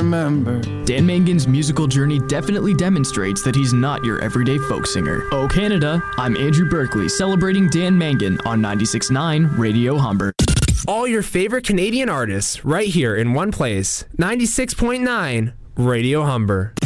remember. Dan Mangan's musical journey definitely demonstrates that he's not your everyday folk singer. Oh Canada, I'm Andrew Berkeley, celebrating Dan Mangan on 96.9 Radio Humber. All your favorite Canadian artists right here in one place. 96.9 Radio Humber.